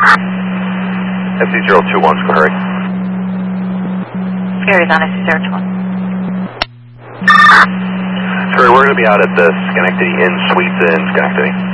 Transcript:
SC021, hurry. Gary's on SC021. Sorry, we're going to be out at the Schenectady Inn Suites in Schenectady.